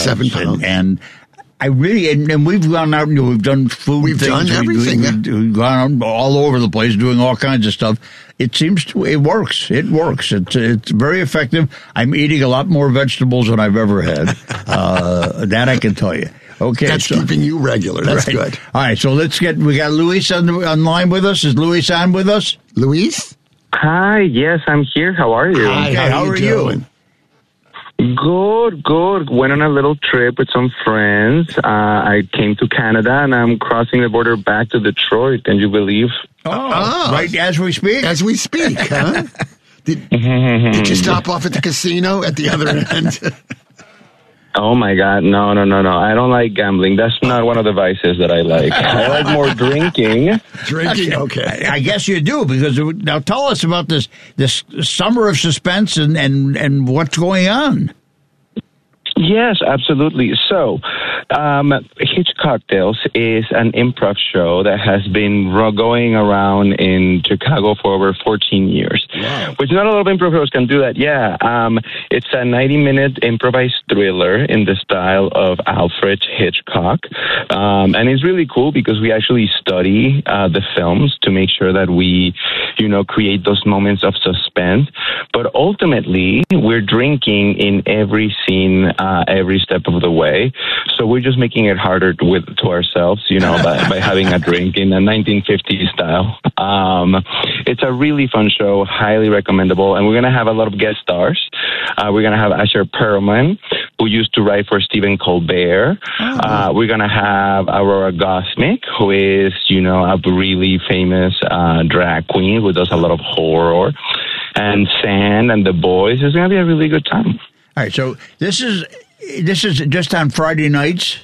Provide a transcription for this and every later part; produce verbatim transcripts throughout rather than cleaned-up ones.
Seven pounds. And, and I really, and, and we've gone out and we've done food We've things. done everything. We, we, we've gone all over the place doing all kinds of stuff. It seems to, it works. It works. It's, it's very effective. I'm eating a lot more vegetables than I've ever had. Uh, that I can tell you. Okay. That's so, keeping you regular. That's right. good. All right. So let's get, we got Luis on, the, on line with us. Is Luis on with us? Luis? Hi, yes, I'm here. How are you? Hi, Okay, how, how you are doing? you? Good, good. Went on a little trip with some friends. Uh, I came to Canada, and I'm crossing the border back to Detroit. Can you believe? Oh, Oh. right as we speak? As we speak, huh? Did, did you stop off at the casino at the other end? Oh, my God. No, no, no, no. I don't like gambling. That's not one of the vices that I like. I like more drinking. Drinking, okay. I guess you do, because now tell us about this this summer of suspense and, and, and what's going on. Yes, absolutely. So, um, Hitch Cocktails is an improv show that has been ro- going around in Chicago for over fourteen years. Wow. Which not a lot of improv shows can do that. Yeah, um, it's a ninety-minute improvised thriller in the style of Alfred Hitchcock. Um, and it's really cool because we actually study uh, the films to make sure that we, you know, create those moments of suspense. But ultimately, we're drinking in every scene, uh, every step of the way. So we're just making it harder to, with, to ourselves, you know, by, by having a drink in a nineteen fifties style. Um, it's a really fun show, highly recommendable. And we're going to have a lot of guest stars. Uh, we're going to have Asher Perlman, who used to write for Stephen Colbert. Oh. Uh, we're going to have Aurora Gosmick, who is, you know, a really famous uh, drag queen who does a lot of horror. And Sand and the Boys. It's going to be a really good time. All right, so this is this is just on Friday nights?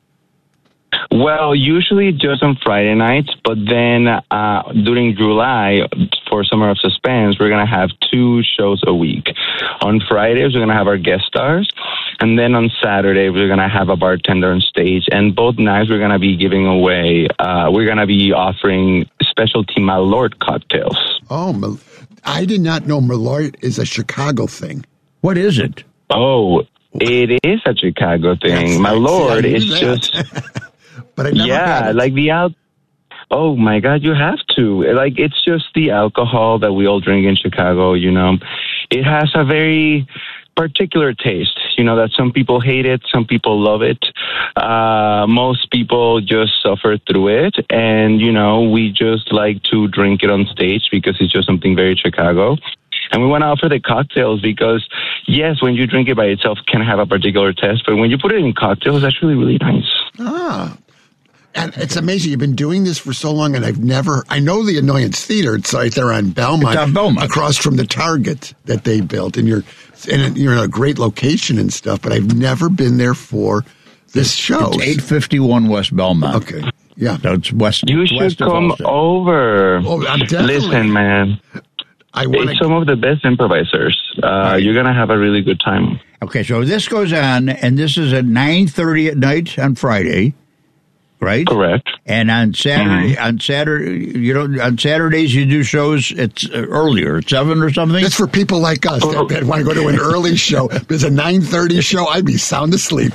Well, usually just on Friday nights, but then uh, during July, for Summer of Suspense, we're going to have two shows a week. On Fridays, we're going to have our guest stars, and then on Saturday, we're going to have a bartender on stage, and both nights we're going to be giving away, uh, we're going to be offering specialty Malort cocktails. Oh, Mal- I did not know Malort is a Chicago thing. What is it? Oh, it is a Chicago thing. That's- Malort see, I knew is that. just... But I never had Yeah, it. like the al- Oh my God, you have to. Like, it's just the alcohol that we all drink in Chicago, you know. It has a very particular taste, you know, that some people hate it, some people love it. Uh, most people just suffer through it. And, you know, we just like to drink it on stage because it's just something very Chicago. And we want to offer the cocktails because, yes, when you drink it by itself, it can have a particular taste. But when you put it in cocktails, it's actually really nice. Ah. And it's amazing. You've been doing this for so long, and I've never... I know the Annoyance Theater. It's right there on Belmont. It's on Belmont. Across from the Target that they built. And you're, and you're in a great location and stuff, but I've never been there for this show. It's eight fifty-one West Belmont. Okay. Yeah. That's west. You west should of come Allston. over. Oh, I'm definitely... Listen, man. I want It's some of the best improvisers. Uh, Right. You're going to have a really good time. Okay, so this goes on, and this is at nine thirty at night on Friday, right? Correct. And on Saturday, Mm-hmm. on Saturday, you know, on Saturdays you do shows. It's uh, earlier, at seven or something. That's for people like us that, that want to go to an early show. If there's a nine thirty show, I'd be sound asleep.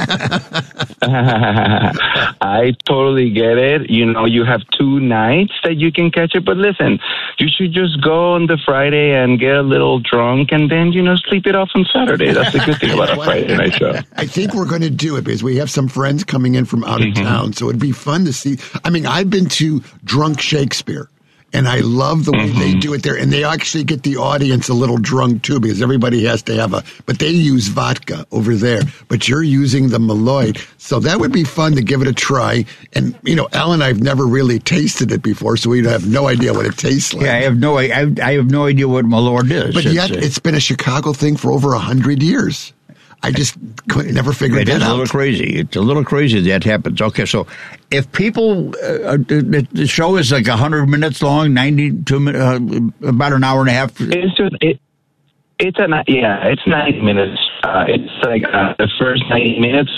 I totally get it. You know, you have two nights that you can catch it. But listen, you should just go on the Friday and get a little drunk and then, you know, sleep it off on Saturday. That's the good thing about a Friday night show. I think we're going to do it because we have some friends coming in from out of Mm-hmm. town. So it'd be fun to see. I mean, I've been to Drunk Shakespeare. And I love the way Mm-hmm. they do it there. And they actually get the audience a little drunk, too, because everybody has to have a... But they use vodka over there. But you're using the Malloy. So that would be fun to give it a try. And, you know, Alan and I have never really tasted it before, so we'd have no idea what it tastes like. yeah, I have no, I, I have no idea what Malort is. But It's, yet, uh, it's been a Chicago thing for over a hundred years. I just couldn't never figure It that is a little out. crazy. It's a little crazy that happens. Okay, so if people, uh, the, the show is like one hundred minutes long, ninety-two minutes, uh, about an hour and a half. It's just, it, it's a, yeah, it's ninety minutes. Uh, it's like uh, the first ninety minutes.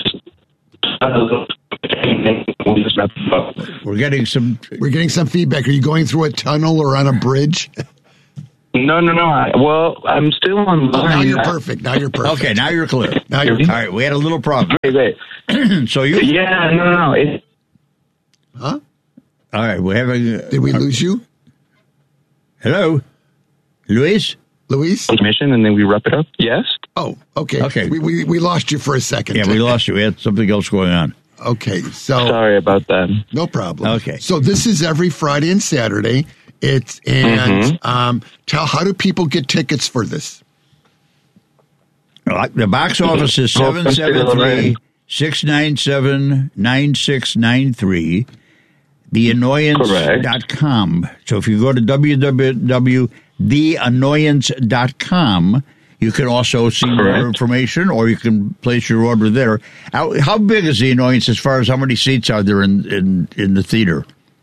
We're getting some. We're getting some feedback. Are you going through a tunnel or on a bridge? No, no, no. I, well, I'm still online. Oh, now you're perfect. Now you're perfect. Okay, now you're clear. Now you're all right. We had a little problem. Great, great. So you? Yeah, no, no. It, Huh? All right, we're having. Uh, Did we lose you, hello, Luis? Luis? mission, and then we wrap it up. Yes. Oh, okay. Okay. We, we we lost you for a second. Yeah, we lost you. We had something else going on. Okay, so Sorry about that. no problem. Okay. So this is every Friday and Saturday. It's and Mm-hmm. um, tell how do people get tickets for this? The box office is Oh, seven seven three, six nine seven, nine six nine three. the annoyance dot com. So if you go to w w w dot the annoyance dot com, you can also see Correct. more information, or you can place your order there. How, how big is the Annoyance as far as how many seats are there in, in, in the theater?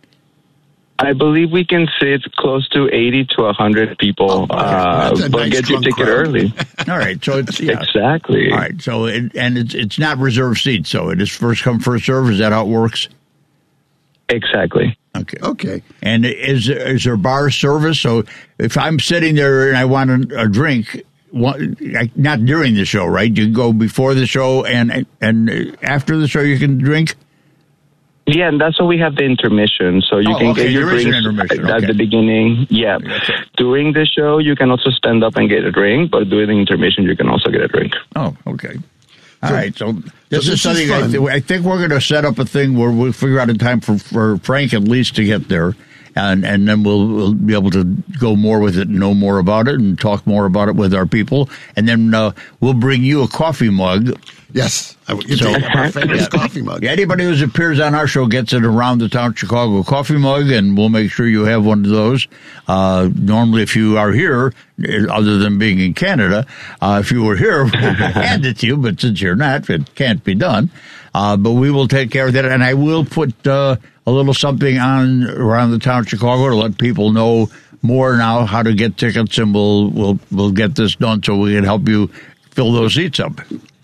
I believe we can sit close to eighty to one hundred people, Oh, okay. uh, That's a but nice get your drunk ticket crowd. early. All right, so it's yeah. Exactly. All right, so it, and it's it's not reserved seats, so it is first come first serve. Is that how it works? Exactly. Okay. Okay. And is is there bar service? So if I'm sitting there and I want a, a drink, one, not during the show, right? You can go before the show and and after the show you can drink. Yeah, and that's why we have the intermission. So you Oh, can okay, get your there is an drinks intermission, at okay. the beginning. Yeah. During the show, you can also stand up and get a drink, but during the intermission, you can also get a drink. Oh, okay. All right, so this so is this is something I, fun. th- I think we're going to set up a thing where we'll figure out a time for, for Frank at least to get there, and and then we'll, we'll be able to go more with it, and know more about it, and talk more about it with our people, and then uh, we'll bring you a coffee mug. Yes, I would get So- to our famous Yeah. coffee mug. Yeah, anybody who appears on our show gets an Around the Town Chicago coffee mug, and we'll make sure you have one of those. Uh, normally, if you are here, other than being in Canada, uh, if you were here, we'll hand it to you, but since you're not, it can't be done. Uh, but we will take care of that, and I will put uh, a little something on Around the Town Chicago to let people know more now how to get tickets, and we'll we'll we'll get this done so we can help you fill those seats up.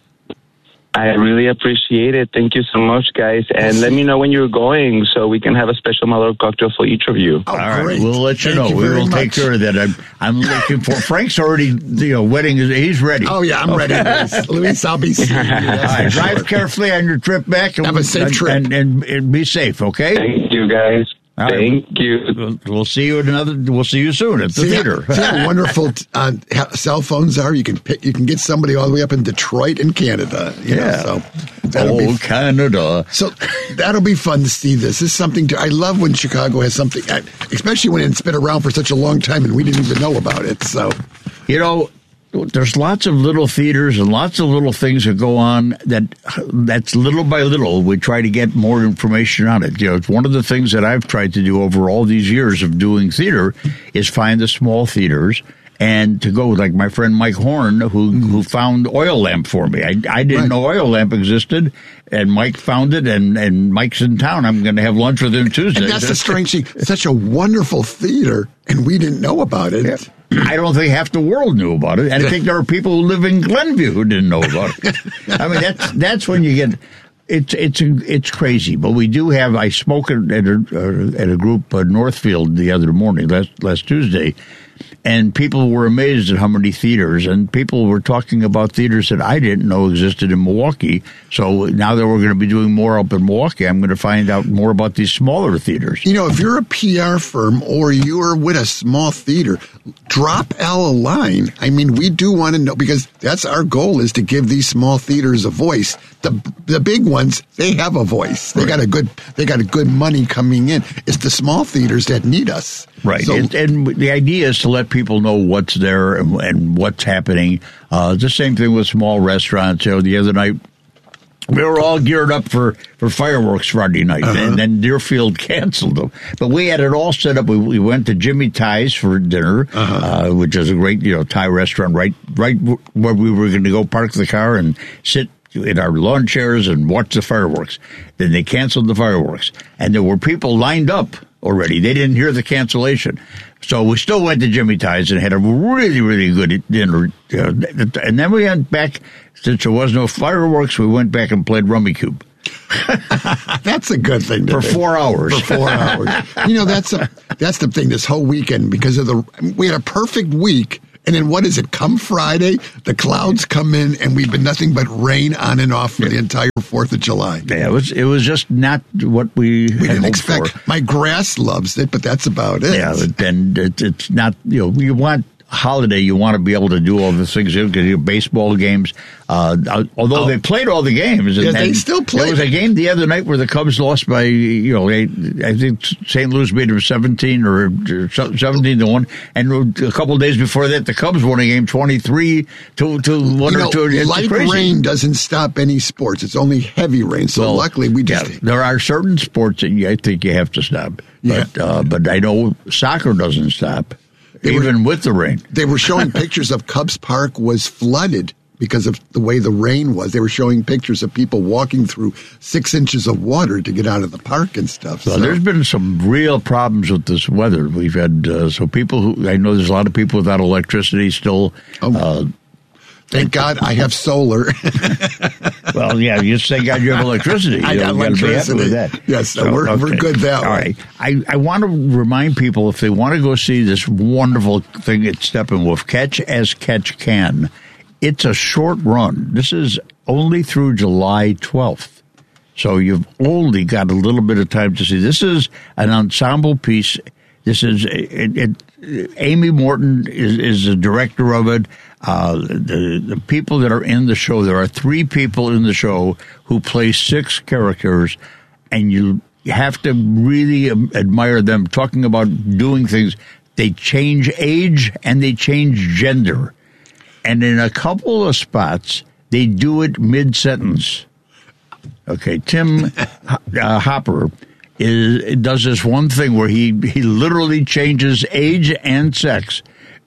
I really appreciate it. Thank you so much, guys. And let me know when you're going so we can have a special Malort cocktail for each of you. Oh, All right, great. we'll let you Thank know. you we very will take much. care of that. I'm, I'm looking for Frank's already, you know, wedding is he's ready. Oh yeah, I'm ready, Luis. Luis, I'll be seeing you. All That's right, for drive sure. carefully on your trip back. And, Have a safe and, trip. and, and, and be safe. Okay. Thank you, guys. All right. Thank you. We'll, we'll see you at another. We'll see you soon at the See theater. how, see how wonderful uh, how cell phones are. You can pick, you can get somebody all the way up in Detroit in Canada. You Yeah. know, so that'll Oh, be Canada. so that'll be fun to see. This This is something to, I love when Chicago has something, uh, especially when it's been around for such a long time and we didn't even know about it. So You know, there's lots of little theaters and lots of little things that go on that that's little by little we try to get more information on it. You know, it's one of the things that I've tried to do over all these years of doing theater is find the small theaters and to go like my friend Mike Horn who who found Oil Lamp for me. I, I didn't Right. know Oil Lamp existed, and Mike found it, and, and Mike's in town. I'm going to have lunch with him Tuesday. and that's the strange thing. It's such a wonderful theater and we didn't know about it. I don't think half the world knew about it, and I think there are people who live in Glenview who didn't know about it. I mean, that's that's when you get it's it's it's crazy. But we do have. I spoke at a uh, at a group uh, Northfield the other morning, last last Tuesday, and people were amazed at how many theaters, and people were talking about theaters that I didn't know existed in Milwaukee. So now that we're going to be doing more up in Milwaukee, I'm going to find out more about these smaller theaters. You know, if you're a P R firm or you're with a small theater, drop Al a line. I mean, we do want to know because that's our goal is to give these small theaters a voice. The the big ones, they have a voice. They got a good they got a good money coming in. It's the small theaters that need us. Right, So, and, and the idea is to let people know what's there and, and what's happening. Uh, the same thing with small restaurants. You know, the other night we were all geared up for, for fireworks Friday night, Uh-huh. and then Deerfield canceled them. But we had it all set up. We, we went to Jimmy Ty's for dinner, uh-huh. uh, which is a great you know Thai restaurant right right where we were going to go park the car and sit in our lawn chairs and watch the fireworks. Then they canceled the fireworks, and there were people lined up already. They didn't hear the cancellation. So we still went to Jimmy Ty's and had a really, really good dinner. Uh, and then we went back, since there was no fireworks, we went back and played Rummy Cube. That's a good thing to for do. four hours. For four hours. You know, that's a, that's the thing. This whole weekend, because of the we had a perfect week. And then what is it? Come Friday, the clouds come in, and we've been nothing but rain on and off for the entire Fourth of July. Yeah, it was it was just not what we, We had didn't hoped expect. for. My grass loves it, but that's about it. Yeah, and it, it's not, you know, you want holiday, you want to be able to do all the things, because you have baseball games. Uh, although Oh. they played all the games. Yeah, and, they and still play. There was a game the other night where the Cubs lost by, you know, they, I think Saint Louis beat them seventeen or seventeen to one. And a couple of days before that, the Cubs won a game twenty-three to, to one You or know, two. It's light crazy. rain doesn't stop any sports. It's only heavy rain. So Well, luckily, we just yeah, there are certain sports that you- I think you have to stop. Yeah. But, uh, but I know soccer doesn't stop, They were- even with the rain. they were showing pictures of Cubs Park was flooded because of the way the rain was. They were showing pictures of people walking through six inches of water to get out of the park and stuff. Well, So- there's been some real problems with this weather. We've had uh, so people who I know there's a lot of people without electricity still. Oh. Uh, Thank God I have solar. well, yeah, you just thank God you have electricity. I You got know, you gotta be happy electricity. with that. Yes, so we're- we're good that All way. right. I, I want to remind people, if they want to go see this wonderful thing at Steppenwolf, Catch as Catch Can, it's a short run. This is only through July twelfth. So you've only got a little bit of time to see. This is an ensemble piece. This is it, it, Amy Morton is, is the director of it. Uh, the the people that are in the show, there are three people in the show who play six characters, and you have to really admire them. Talking about doing things, they change age and they change gender, and in a couple of spots they do it mid sentence. Okay, Tim uh, Hopper is does this one thing where he he literally changes age and sex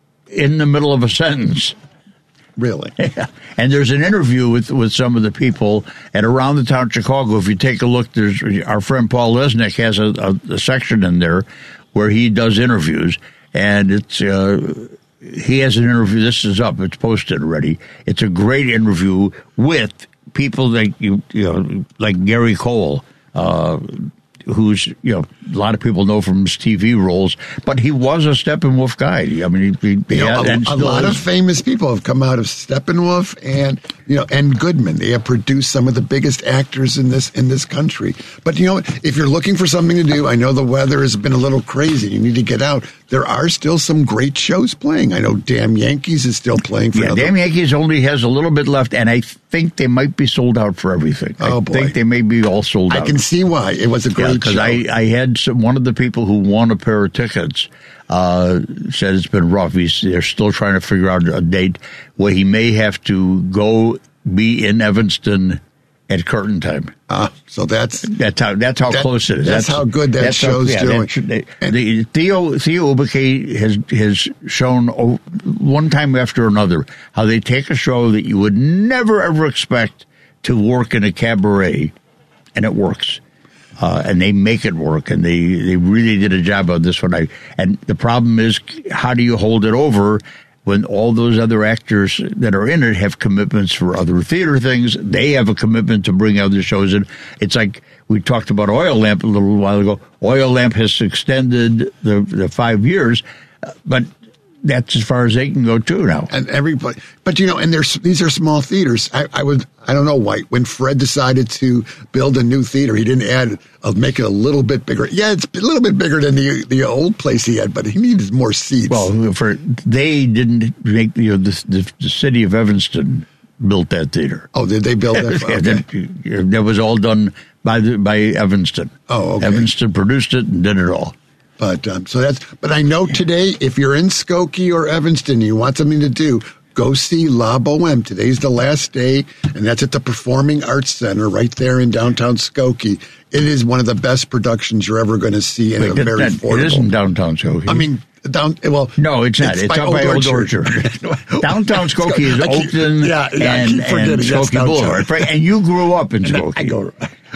in the middle of a sentence. Really? And there's an interview with, with some of the people at Around the Town Chicago. If you take a look, there's our friend Paul Lesnick has a, a, a section in there where he does interviews, and it's uh, he has an interview. This is up; it's posted already. It's a great interview with people like you, you know, like Gary Cole. Uh, who's, you know, a lot of people know from his T V roles, but he was a Steppenwolf guy. I mean, he, he You know, had, a, and a still lot is. of famous people have come out of Steppenwolf and you know and Goodman. They have produced some of the biggest actors in this in this country. But you know, if you're looking for something to do, I know the weather has been a little crazy. You need to get out. There are still some great shows playing. I know Damn Yankees is still playing for Yeah, another. Damn Yankees only has a little bit left, and I think they might be sold out for everything. Oh, I boy. think they may be all sold I out. can see why. It was a great because show. I, I had some, one of the people who won a pair of tickets uh, said it's been rough. He's, they're still trying to figure out a date where he may have to go be in Evanston at curtain time. Ah, so that's That's how that's how That- close it is. that's how good that that's how- show's yeah, doing. that- the, Theo Theo Ubique has has shown oh, one time after another how they take a show that you would never ever expect to work in a cabaret, and it works. Uh, and they make it work, and they, they really did a job on this one. I, and the problem is, how do you hold it over when all those other actors that are in it have commitments for other theater things? They have a commitment to bring other shows in. It's like we talked about Oil Lamp a little while ago. Oil Lamp has extended the, the five years, but that's as far as they can go too now. and everybody, but you know, and there's these are small theaters. I, I would, I don't know why. When Fred decided to build a new theater, he didn't add, uh, make it a little bit bigger. Yeah, it's a little bit bigger than the the old place he had, but he needed more seats. Well, for they didn't make you know the, the, the city of Evanston built that theater. oh, did they build that? Yeah, Okay. that, that was all done by the, by Evanston. Oh, okay. Evanston produced it and did it all. But um, so that's. But I know today, if you're in Skokie or Evanston, and you want something to do, go see La Boheme. Today's the last day, and that's at the Performing Arts Center right there in downtown Skokie. It is one of the best productions you're ever going to see, and Wait, a that- very that- affordable. it isn't downtown Skokie. I mean, down. Well, no, it's not. It's, up by Old Orchard. Downtown Skokie is I keep- Oakton yeah, yeah, I and, keep forgetting and that's Skokie downtown. Boulevard. Right? And you grew up in Skokie. I go.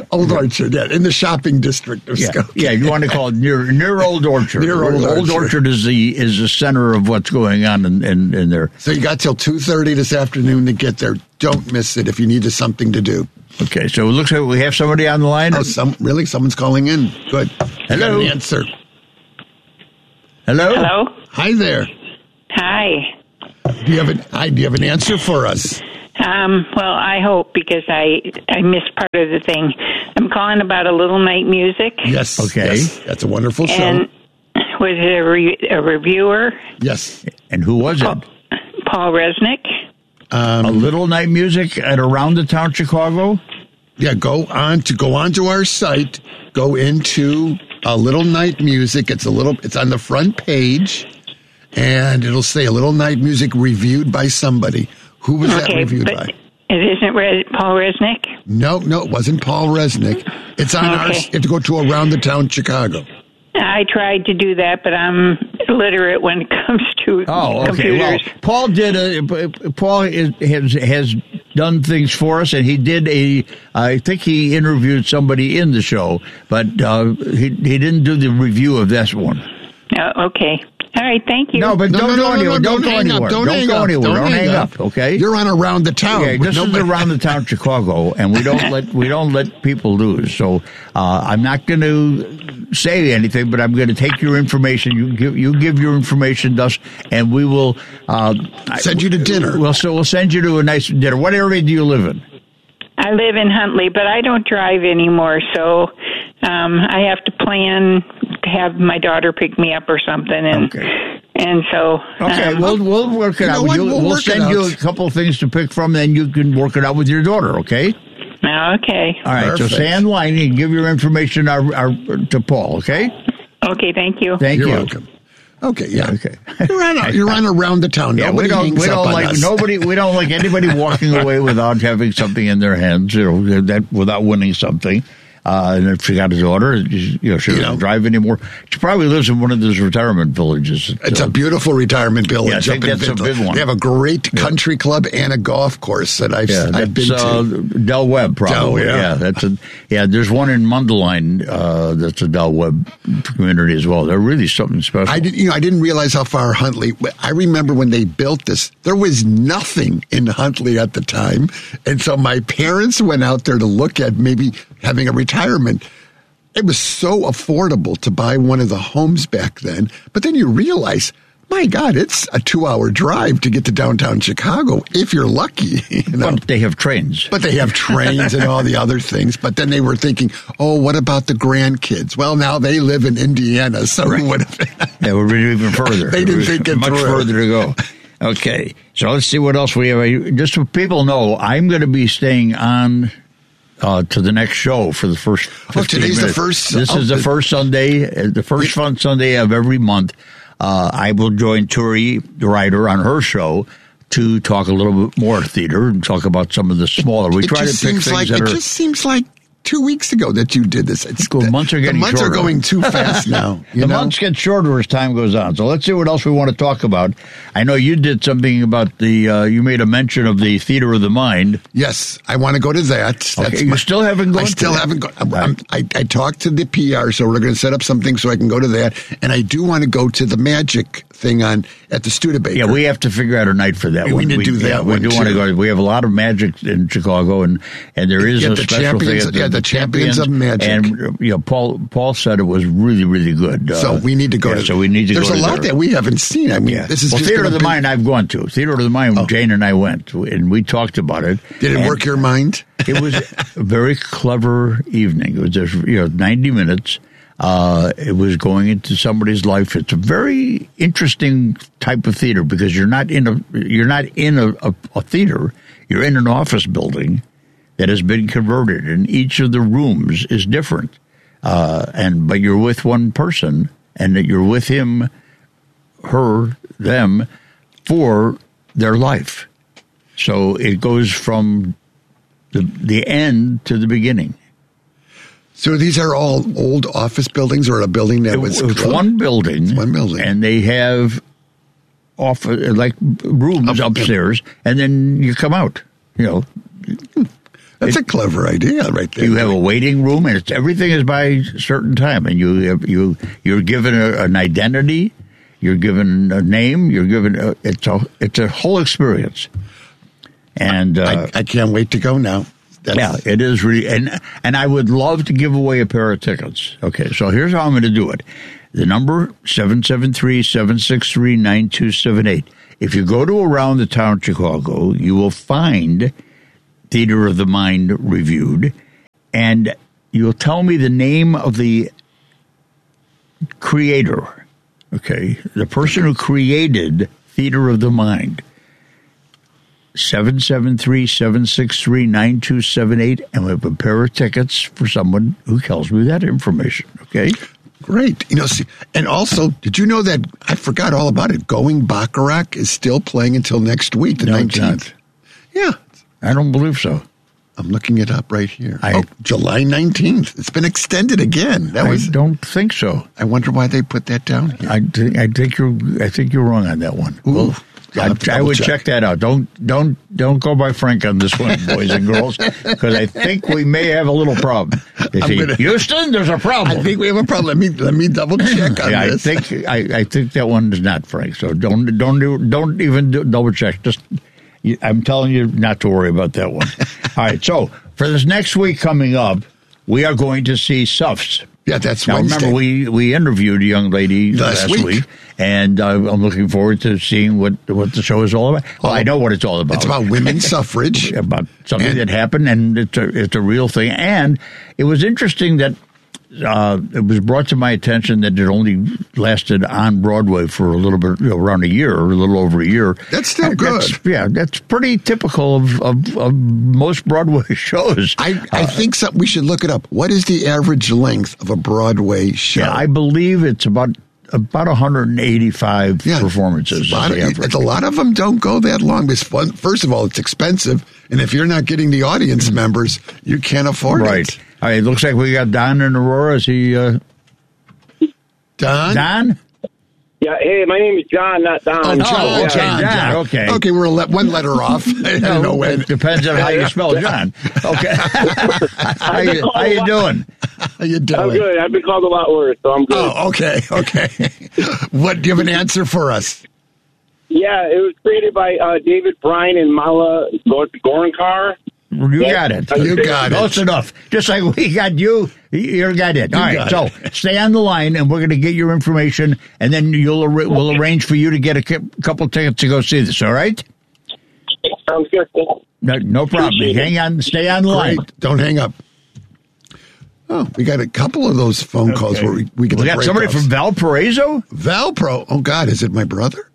Old Orchard, yeah, in the shopping district of Yeah, Skokie. yeah, you want to call it near near Old Orchard. Near Old Old Orchard. Orchard is the is the center of what's going on in, in, in there. So you got till two thirty this afternoon to get there. Don't miss it if you need something to do. Okay, so it looks like we have somebody on the line. Oh, some really? Someone's calling in. Good. Hello? You got an answer. Hello? Hello? Hi there. Hi. Do you have an? Hi, do you have an answer for us? Um, well, I hope, because I I missed part of the thing. I'm calling about a Little Night Music. Yes. Okay. Yes, that's a wonderful show. And was it a, re- a reviewer? Yes. And who was it? Paul, Paul Resnick? Um, A Little Night Music at Around the Town Chicago? Yeah, go on to go onto our site. Go into a Little Night Music. It's a little. It's on the front page, and it'll say a Little Night Music reviewed by somebody. Who was that Okay, reviewed but by? it isn't Re- Paul Resnick? No, no, it wasn't Paul Resnick. It's on our. Okay. You have to go to Around the Town Chicago. I tried to do that, but I'm illiterate when it comes to Oh, okay. computers. Well, Paul did a. Paul is, has has done things for us, and he did a. I think he interviewed somebody in the show, but uh, he he didn't do the review of this one. Oh, okay. All right, thank you. No, but No, don't no, go no, no, anywhere. no, Don't don't go hang up. anywhere. Don't Don't hang go up. anywhere. Don't Don't hang hang up. up. Okay. You're on Around the Town. Okay, with this is nobody- Around the Town Chicago, and we don't let we don't let people lose. So uh, I'm not going to say anything, but I'm going to take your information. You give you give your information to us, and we will uh, Send you to dinner. Well, so we'll send you to a nice dinner. What area do you live in? I live in Huntley, but I don't drive anymore, so um, I have to plan to have my daughter pick me up or something, and Okay. and so Okay, um, we'll we'll work it You know out. what? We'll, We'll we'll work it send you out. a couple of things to pick from, then you can work it out with your daughter. Okay. okay, All right. Perfect. So stay in line and give your information our, our, to Paul. Okay. okay, thank you. Thank You're you. welcome. Okay, yeah. Okay. You're on. You're on Around the Town. Yeah, Nobody we don't. hangs We up don't on like us. nobody. We don't like anybody walking away without having something in their hands. You know, that without winning something. Uh, and if she got a daughter, you know, she You doesn't know. drive anymore. She probably lives in one of those retirement villages. It's a beautiful retirement village. Yeah, I think up in that's a Vinton. big one. They have a great country club and a golf course that I've Yeah, I've been that's to. uh, Del Webb, probably. Del, yeah. yeah. that's a yeah. There's one in Mundelein uh, that's a Del Webb community as well. They're really something special. I did, you know, I didn't realize how far Huntley. I remember when they built this, there was nothing in Huntley at the time, and so my parents went out there to look at maybe having a retirement. It was so affordable to buy one of the homes back then, but then you realize, my God, it's a two-hour drive to get to downtown Chicago if you're lucky. You know? But they have trains. But they have trains and all the other things. But then they were thinking, oh, what about the grandkids? Well, now they live in Indiana, so it would have. They were really even further. They didn't think it much through. further to go. Okay, so let's see what else we have. Just so people know, I'm going to be staying on uh, to the next show for the first. Oh, today's the minutes. first- This oh, is the the- first Sunday, uh, the first fun Sunday of every month. Uh, I will join Turi, the writer, on her show to talk a little bit more theater and talk about some of the smaller. We It try to just pick seems things like that it are. just seems like two weeks ago that you did this. It's Well, months are getting the months shorter. are going too fast now. You the know? months get shorter as time goes on. So let's see what else we want to talk about. I know you did something about the. Uh, you made a mention of the Theater of the Mind. Yes, I want to go to that. That's Okay, you still haven't gone I to still that? haven't gone. I'm- Right. I'm- I, I talked to the P R, so we're going to set up something so I can go to that. And I do want to go to the magic thing on at the Studebaker. Yeah, we have to figure out a night for that We one. need to do that yeah, one, We do want to too. go. We have a lot of magic in Chicago, and, and there is Yeah, a the special thing. champions- at yeah, the champions of magic. And you know, Paul Paul said it was really really good. So Uh, we need to go yeah, to. So we need to There's go a to lot there. that we haven't seen. I mean, Yeah. this is well, just Theater gonna of the be- Mind I've gone to. Theater of the Mind, Oh. Jane and I went, and we talked about it. Did it And work your mind? It was a very clever evening. It was just, you know, ninety minutes. Uh, it was going into somebody's life. It's a very interesting type of theater because you're not in a you're not in a, a, a theater. You're in an office building that has been converted, and each of the rooms is different. Uh, and but you're with one person, and that you're with him, her, them, for their life. So it goes from the the end to the beginning. So these are all old office buildings, or a building that It was was closed? one building, It's one building. and they have off like rooms Up- upstairs, and then you come out. You know, That's it, a clever idea right there. You have a waiting room, and it's, everything is by a certain time, and you have, you you're given a, an identity, you're given a name, you're given a, it's a it's a whole experience. And uh, I, I can't wait to go now. That's, yeah, it is really, and and I would love to give away a pair of tickets. Okay, so here's how I'm going to do it. The number seven seven three, seven six three, nine two seven eight. If you go to Around the Town Chicago, you will find Theater of the Mind reviewed, and you'll tell me the name of the creator, okay, the person who created Theater of the Mind. seven seven three, seven six three, nine two seven eight, and we have a pair of tickets for someone who tells me that information, okay? Great. You know, see, and also, did you know that, I forgot all about it, Going Bacharach is still playing until next week, the No, nineteenth. Yeah. I don't believe so. I'm looking it up right here. I- oh, July nineteenth. It's been extended again. That I was. don't think so. I wonder why they put that down here. I think I think you're I think you're wrong on that one. Ooh, Well, I'll I, have to I would double check check. that out. Don't don't don't go by Frank on this one, boys and girls, because I think we may have a little problem. You see, gonna- Houston, there's a problem. I think we have a problem. Let me let me double check on yeah, I this. think I, I think that one is not Frank. So don't don't do, don't even do, double check. Just you, I'm telling you not to worry about that one. All right. So for this next week coming up, we are going to see Suffs. Yeah, that's Now, Wednesday. remember, we, we interviewed a young lady Last last, week. week, and uh, I'm looking forward to seeing what, what the show is all about. Well, I know what it's all about. It's about women's suffrage. about something And- that happened, and it's a, it's a real thing. And it was interesting that uh, it was brought to my attention that it only lasted on Broadway for a little bit, you know, around a year, or a little over a year. That's still And good. That's, yeah, that's pretty typical of, of, of most Broadway shows. I, I think some, we should look it up. What is the average length of a Broadway show? Yeah, I believe it's about about one hundred eighty-five Yeah, performances. it's A lot, is the of, average. it's a lot of them don't go that long. It's fun. First of all, it's expensive, and if you're not getting the audience members, you can't afford Right. it. All right. It looks like we got Don and Aurora. Is he uh, Don? Don? Yeah, hey, my name is John, not Don. Oh, John, Oh, okay, John, John, John. okay. Okay, we're le- one letter off. I don't know when. It depends on how you spell John. Okay. how you, how you doing? How you doing? I'm good. I've been called a lot worse, so I'm good. Oh, okay, okay. What, do you have an answer for us? Yeah, it was created by uh, David Bryan and Mala Gorankar. You got it. You got it. Close enough. Just like we got you, you got it. All right, got so stay on the line, and we're going to get your information, and then you'll ar- we'll arrange for you to get a cou- couple tickets to go see this. All right? Sounds good. No, no problem. Appreciate it. Hang on. Stay on the line. Great. Don't hang up. Oh, we got a couple of those phone calls Okay. where we, we get We the got somebody breakups. from Valparaiso. Valpro. Oh, God, is it my brother?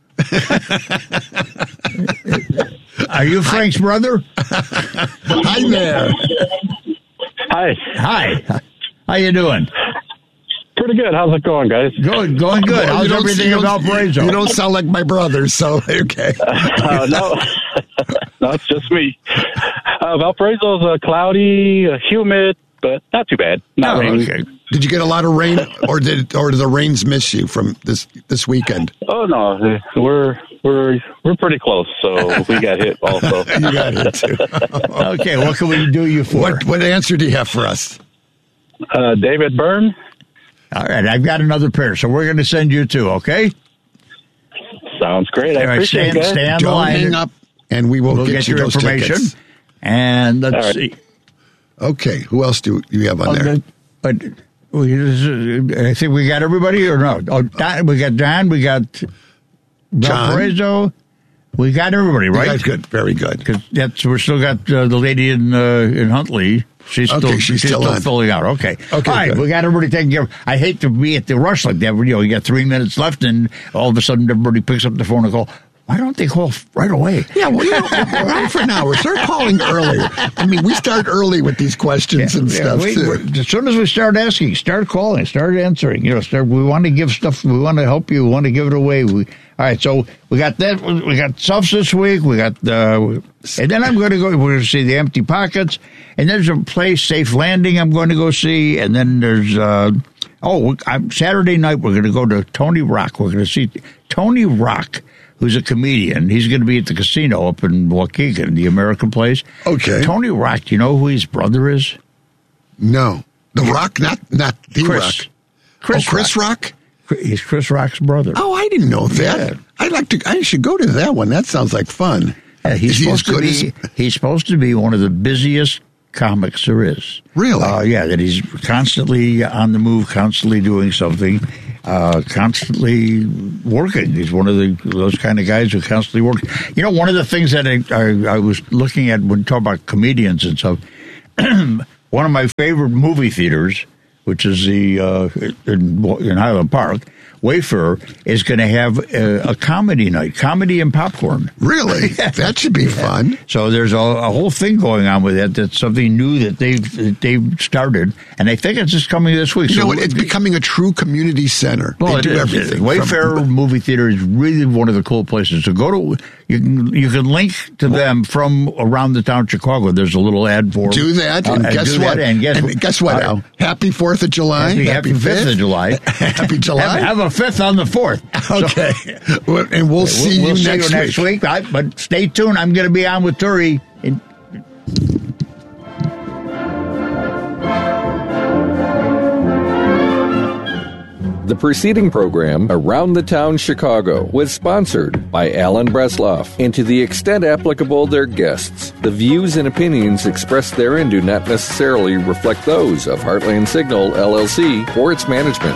Are you Frank's brother? Hi there. Hi. Hi. How you doing? Pretty good. How's it going, guys? Good, going good. Well, How's you don't- everything you in don't- Valparaiso? You don't sound like my brother, so okay. Uh, no, no, it's just me. Uh, Valparaiso is uh, cloudy, uh, humid, but not too bad. Not Oh, raining. okay. Did you get a lot of rain, or did or did the rains miss you from this this weekend? Oh no, we're we're we're pretty close, so we got hit also. You got it too. Okay, what can we do you for? What what answer do you have for us? Uh, David Byrne. All right, I've got another pair, so we're going to send you two, okay? Sounds great. I All right, appreciate stay, it, guys. stay on the Don't line. hang up, and we will We'll get, get you your those information. tickets. And let's All right. see. Okay, who else do you have on there? Okay, But we, I think we got everybody, or no? Oh, Don, we got Don, we got Valparaiso. We got everybody, You right? guys good, very good. Because that's we're still got uh, the lady in uh, in Huntley. She's Okay, still she's still on. filling out. Okay, Okay, all right. good. We got everybody taken care of. I hate to be at the rush like that. You know, you got three minutes left, and all of a sudden everybody picks up the phone and go, "Why don't they call right away?" Yeah, well, you know, we're on for an hour. Start calling earlier. I mean, we start early with these questions and Yeah, stuff we- too. we're- as soon as we start asking, start calling, start answering. You know, start. We want to give stuff. We want to help you. We want to give it away. We, all right. So we got that. We got stuff this week. We got, uh, and then I'm going to go. We're going to see the Empty Pockets, and there's a place, Safe Landing. I'm going to go see, and then there's. Uh, oh, I'm, Saturday night we're going to go to Tony Rock. We're going to see Tony Rock who's a comedian. He's going to be at the casino up in Waukegan, the American Place. Okay. Tony Rock, do you know who his brother is? No. The Rock, not not the Chris. Rock. Chris oh, Chris Rock? Rock? He's Chris Rock's brother. Oh, I didn't know that. Yeah. I'd like to. I should go to that one. That sounds like fun. Yeah, he's Is he as supposed to good be. as? He's supposed to be one of the busiest comics there is. Really? Uh, yeah, that he's constantly on the move, constantly doing something, uh, constantly working. He's one of the those kind of guys who constantly work. You know, one of the things that I, I, I was looking at when talking about comedians and stuff, one of my favorite movie theaters, which is the uh, in, in Highland Park, Wayfarer, is going to have a, a comedy night, comedy and popcorn. Really? That should be fun. So there's a, a whole thing going on with that. That's something new that they've that they've started, and I think it's just coming this week. You so know, it's becoming a true community center. well, they it do is. everything. Wayfarer from, movie theater is really one of the cool places. So go to. You can you can link to them from around the town of Chicago. There's a little ad for do that, and uh, guess do what? That, and guess, and guess what? uh, now, happy Fourth of July. Happy, happy fifth of July. Happy July. Have, have a fifth on the fourth. Okay, well, and we'll see we'll, we'll you see next you week. next week. I, but stay tuned. I'm going to be on with Turi. In, The preceding program, Around the Town Chicago, was sponsored by Alan Bresloff, and to the extent applicable, their guests. The views and opinions expressed therein do not necessarily reflect those of Heartland Signal, L L C, or its management.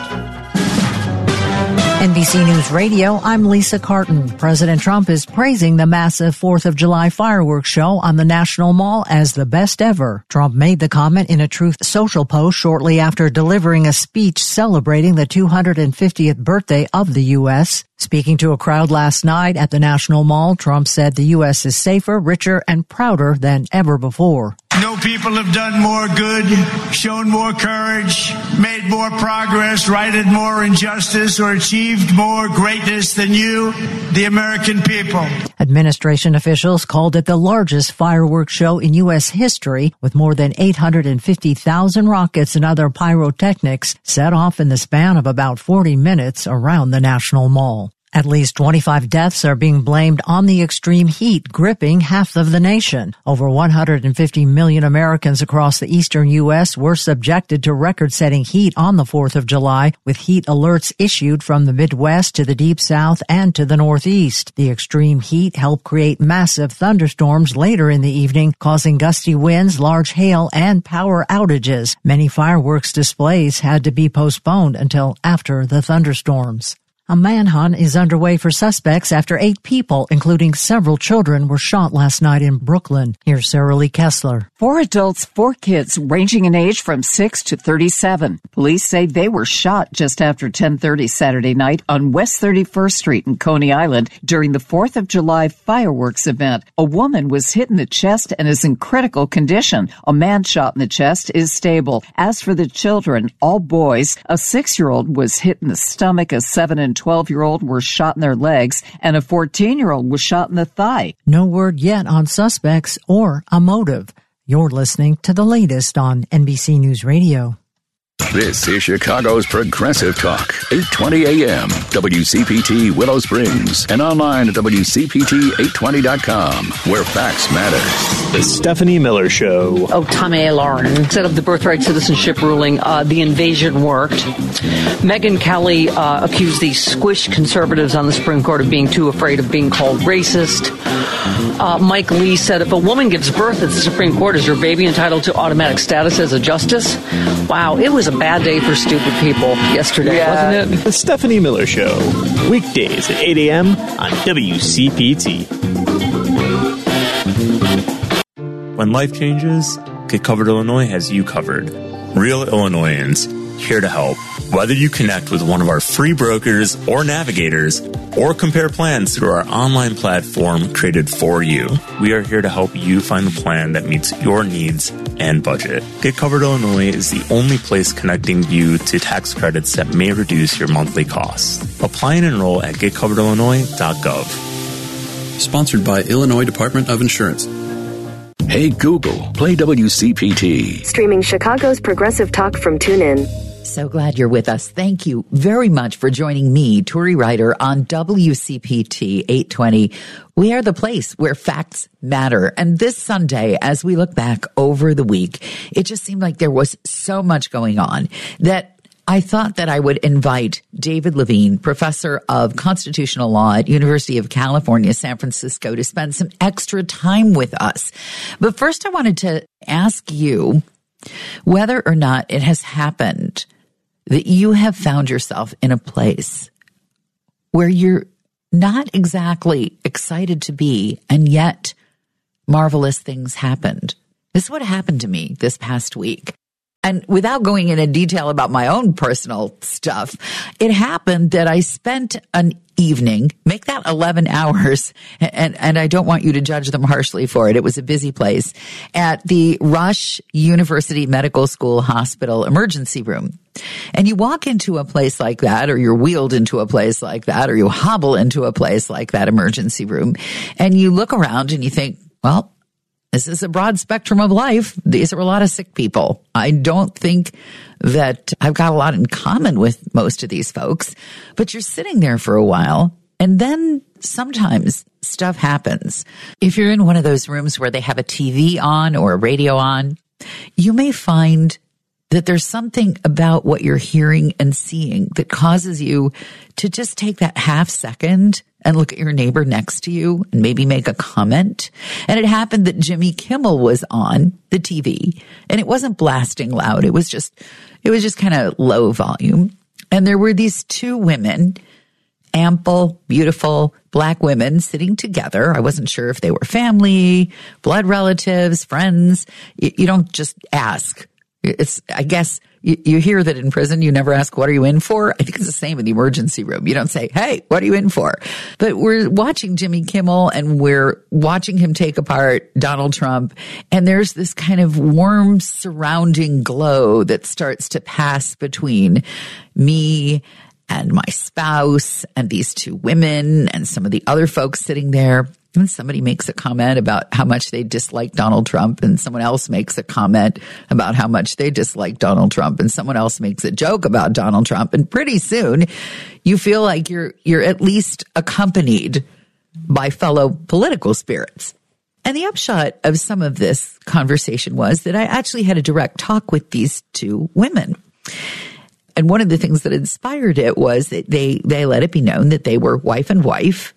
N B C News Radio, I'm Lisa Carton. President Trump is praising the massive fourth of July fireworks show on the National Mall as the best ever. Trump made the comment in a Truth Social post shortly after delivering a speech celebrating the two hundred fiftieth birthday of the U S Speaking to a crowd last night at the National Mall, Trump said the U S is safer, richer, and prouder than ever before. No people have done more good, shown more courage, made more progress, righted more injustice, or achieved more greatness than you, the American people. Administration officials called it the largest fireworks show in U S history, with more than eight hundred fifty thousand rockets and other pyrotechnics set off in the span of about forty minutes around the National Mall. At least twenty-five deaths are being blamed on the extreme heat gripping half of the nation. Over one hundred fifty million Americans across the eastern U S were subjected to record-setting heat on the fourth of July, with heat alerts issued from the Midwest to the Deep South and to the Northeast. The extreme heat helped create massive thunderstorms later in the evening, causing gusty winds, large hail, and power outages. Many fireworks displays had to be postponed until after the thunderstorms. A manhunt is underway for suspects after eight people, including several children, were shot last night in Brooklyn. Here's Sarah Lee Kessler. Four adults, four kids, ranging in age from six to thirty-seven. Police say they were shot just after ten thirty Saturday night on West thirty-first Street in Coney Island during the fourth of July fireworks event. A woman was hit in the chest and is in critical condition. A man shot in the chest is stable. As for the children, all boys, a six-year-old was hit in the stomach, a seven and twelve-year-old were shot in their legs, and a fourteen-year-old was shot in the thigh. No word yet on suspects or a motive. You're listening to the latest on N B C News Radio. This is Chicago's Progressive Talk, eight twenty A M, W C P T Willow Springs, and online at W C P T eight twenty dot com, where facts matter. The Stephanie Miller Show. Oh, Tommy Lauren set up the birthright citizenship ruling. Uh, the invasion worked. Megyn Kelly uh, accused the squished conservatives on the Supreme Court of being too afraid of being called racist. Uh, Mike Lee said if a woman gives birth at the Supreme Court, is her baby entitled to automatic status as a justice? Wow, it was a bad day for stupid people yesterday, yeah. wasn't it? The Stephanie Miller Show, weekdays at eight A M on W C P T. When life changes, Get Covered Illinois has you covered. Real Illinoisans, here to help. Whether you connect with one of our free brokers or navigators, or compare plans through our online platform created for you, we are here to help you find the plan that meets your needs and budget. Get Covered Illinois is the only place connecting you to tax credits that may reduce your monthly costs. Apply and enroll at get covered illinois dot gov. Sponsored by Illinois Department of Insurance. Hey Google, play W C P T. Streaming Chicago's Progressive Talk from TuneIn. So glad you're with us. Thank you very much for joining me, Turi Ryder, on W C P T eight twenty. We are the place where facts matter. And this Sunday, as we look back over the week, it just seemed like there was so much going on that I thought that I would invite David Levine, professor of constitutional law at University of California, San Francisco, to spend some extra time with us. But first, I wanted to ask you whether or not it has happened that you have found yourself in a place where you're not exactly excited to be, and yet marvelous things happened. This is what happened to me this past week. And without going into detail about my own personal stuff, it happened that I spent an evening, make that eleven hours, and, and I don't want you to judge them harshly for it. It was a busy place, at the Rush University Medical School Hospital emergency room. And you walk into a place like that, or you're wheeled into a place like that, or you hobble into a place like that emergency room, and you look around and you think, well, this is a broad spectrum of life. These are a lot of sick people. I don't think that I've got a lot in common with most of these folks, but you're sitting there for a while, and then sometimes stuff happens. If you're in one of those rooms where they have a T V on or a radio on, you may find that there's something about what you're hearing and seeing that causes you to just take that half second and look at your neighbor next to you and maybe make a comment. And it happened that Jimmy Kimmel was on the T V, and it wasn't blasting loud. It was just, it was just kind of low volume. And there were these two women, ample, beautiful black women, sitting together. I wasn't sure if they were family, blood relatives, friends. You, you don't just ask. It's, I guess you, you hear that in prison, you never ask, what are you in for? I think it's the same in the emergency room. You don't say, hey, what are you in for? But we're watching Jimmy Kimmel, and we're watching him take apart Donald Trump. And there's this kind of warm surrounding glow that starts to pass between me and my spouse and these two women and some of the other folks sitting there. And somebody makes a comment about how much they dislike Donald Trump, and someone else makes a comment about how much they dislike Donald Trump, and someone else makes a joke about Donald Trump. And pretty soon you feel like you're, you're at least accompanied by fellow political spirits. And the upshot of some of this conversation was that I actually had a direct talk with these two women. And one of the things that inspired it was that they, they let it be known that they were wife and wife,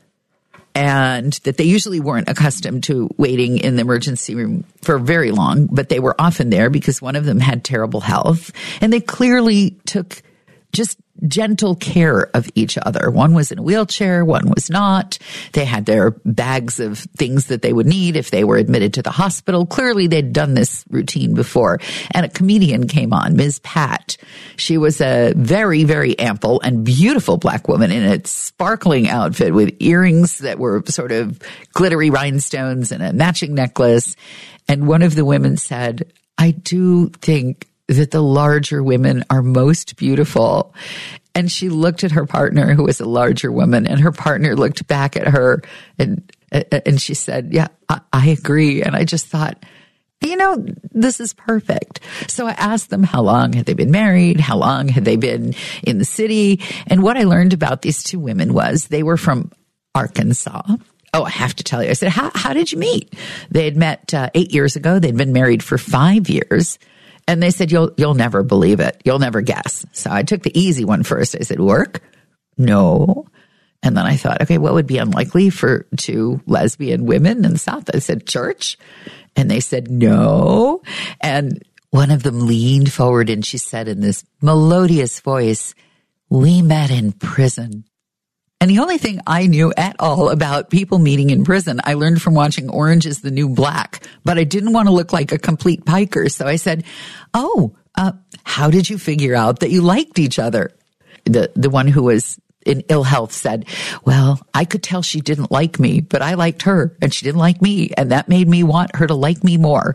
and that they usually weren't accustomed to waiting in the emergency room for very long, but they were often there because one of them had terrible health, and they clearly took just gentle care of each other. One was in a wheelchair, one was not. They had their bags of things that they would need if they were admitted to the hospital. Clearly, they'd done this routine before. And a comedian came on, Miz Pat. She was a very, very ample and beautiful black woman in a sparkling outfit with earrings that were sort of glittery rhinestones and a matching necklace. And one of the women said, I do think that the larger women are most beautiful. And she looked at her partner, who was a larger woman, and her partner looked back at her, and and she said, yeah, I, I agree. And I just thought, you know, this is perfect. So I asked them how long had they been married? How long had they been in the city? And what I learned about these two women was they were from Arkansas. Oh, I have to tell you. I said, how, how did you meet? They had met uh, eight years ago. They'd been married for five years. And they said, you'll, you'll never believe it. You'll never guess. So I took the easy one first. I said, work? No. And then I thought, okay, what would be unlikely for two lesbian women in the South? I said, church? And they said, no. And one of them leaned forward and she said in this melodious voice, we met in prison. And the only thing I knew at all about people meeting in prison, I learned from watching Orange is the New Black, but I didn't want to look like a complete piker. So I said, oh, uh, how did you figure out that you liked each other? The, the one who was in ill health said, well, I could tell she didn't like me, but I liked her and she didn't like me. And that made me want her to like me more.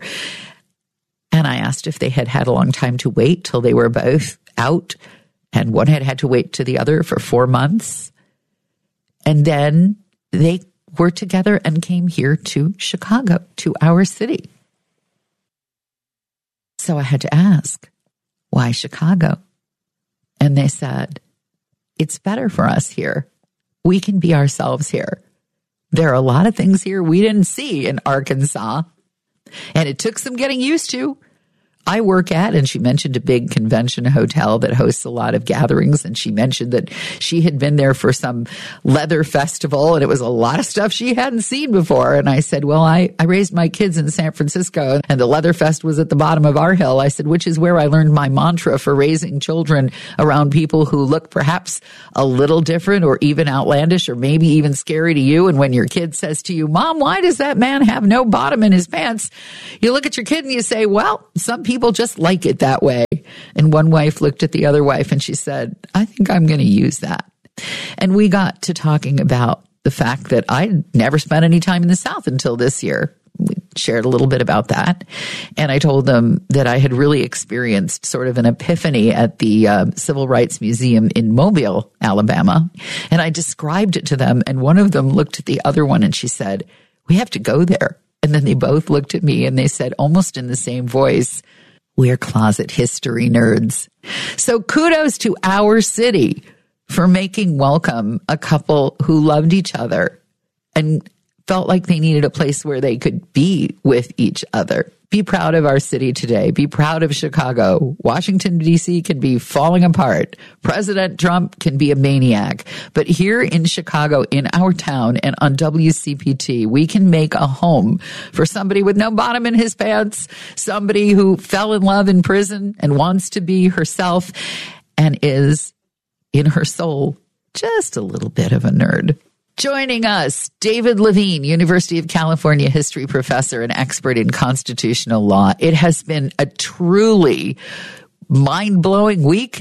And I asked if they had had a long time to wait till they were both out. And one had had to wait to the other for four months. And then they were together and came here to Chicago, to our city. So I had to ask, why Chicago? And they said, it's better for us here. We can be ourselves here. There are a lot of things here we didn't see in Arkansas. And it took some getting used to. I work at, and she mentioned a big convention hotel that hosts a lot of gatherings. And she mentioned that she had been there for some leather festival, and it was a lot of stuff she hadn't seen before. And I said, well, I, I raised my kids in San Francisco, and the Leather Fest was at the bottom of our hill. I said, which is where I learned my mantra for raising children around people who look perhaps a little different or even outlandish or maybe even scary to you. And when your kid says to you, Mom, why does that man have no bottom in his pants? You look at your kid and you say, well, some people People just like it that way. And one wife looked at the other wife and she said, I think I'm going to use that. And we got to talking about the fact that I never spent any time in the South until this year. We shared a little bit about that. And I told them that I had really experienced sort of an epiphany at the uh, Civil Rights Museum in Mobile, Alabama. And I described it to them. And one of them looked at the other one and she said, we have to go there. And then they both looked at me and they said, almost in the same voice, we're closet history nerds. So kudos to our city for making welcome a couple who loved each other and felt like they needed a place where they could be with each other. Be proud of our city today. Be proud of Chicago. Washington, D C can be falling apart. President Trump can be a maniac. But here in Chicago, in our town and on W C P T, we can make a home for somebody with no bottom in his pants, somebody who fell in love in prison and wants to be herself and is, in her soul, just a little bit of a nerd. Joining us, David Levine, University of California history professor and expert in constitutional law. It has been a truly mind-blowing week,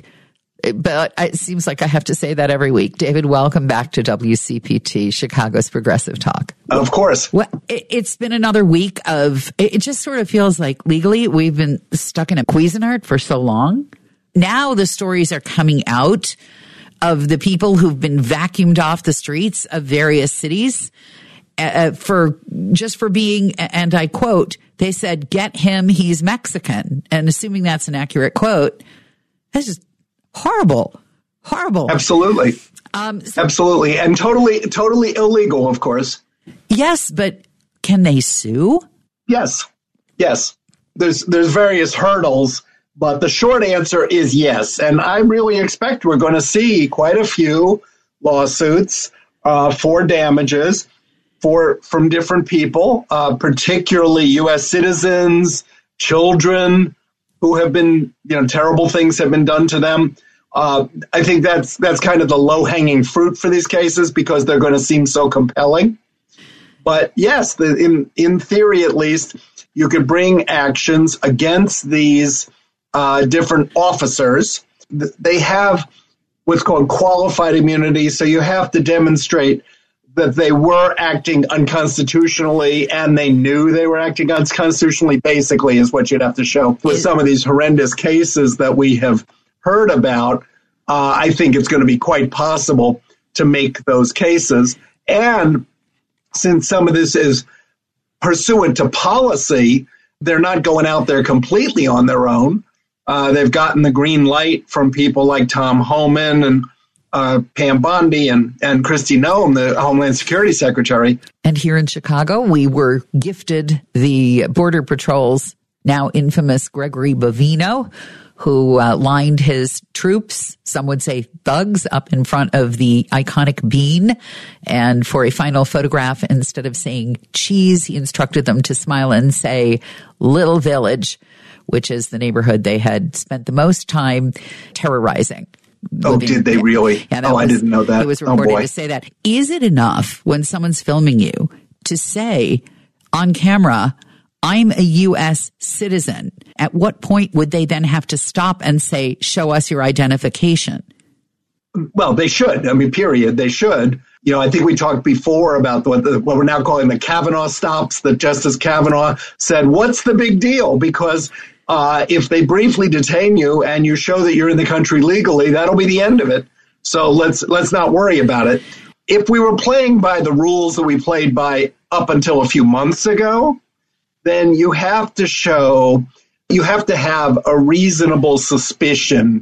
but it seems like I have to say that every week. David, welcome back to W C P T, Chicago's Progressive Talk. Of course. Well, it's been another week of, it just sort of feels like legally we've been stuck in a Cuisinart for so long. Now the stories are coming out of the people who've been vacuumed off the streets of various cities uh, for just for being, and I quote, they said, get him, he's Mexican. And assuming that's an accurate quote, that's just horrible, horrible. Absolutely. Um, so, Absolutely. And totally, totally illegal, of course. Yes, but can they sue? Yes. Yes. There's, there's various hurdles. But the short answer is yes. And I really expect we're going to see quite a few lawsuits uh, for damages for from different people, uh, particularly U S citizens, children who have been, you know, terrible things have been done to them. Uh, I think that's that's kind of the low-hanging fruit for these cases because they're going to seem so compelling. But yes, the, in in theory at least, you could bring actions against these Uh, different officers. They have what's called qualified immunity, so you have to demonstrate that they were acting unconstitutionally and they knew they were acting unconstitutionally, basically, is what you'd have to show. With some of these horrendous cases that we have heard about, uh, I think it's going to be quite possible to make those cases. And since some of this is pursuant to policy, they're not going out there completely on their own. Uh, they've gotten the green light from people like Tom Homan and uh, Pam Bondi and, and Kristi Noem, the Homeland Security Secretary. And here in Chicago, we were gifted the Border Patrol's now infamous Gregory Bovino, who uh, lined his troops, some would say thugs, up in front of the iconic Bean. And for a final photograph, instead of saying cheese, he instructed them to smile and say Little Village, which is the neighborhood they had spent the most time terrorizing. Oh, did they really? Yeah, oh, was, I didn't know that. He was reported oh, to say that. Is it enough when someone's filming you to say on camera, I'm a U S citizen? At what point would they then have to stop and say, show us your identification? Well, they should. I mean, period. They should. You know, I think we talked before about what, the, what we're now calling the Kavanaugh stops, that Justice Kavanaugh said, what's the big deal? Because uh, if they briefly detain you and you show that you're in the country legally, that'll be the end of it. So let's let's not worry about it. If we were playing by the rules that we played by up until a few months ago, then you have to show, you have to have a reasonable suspicion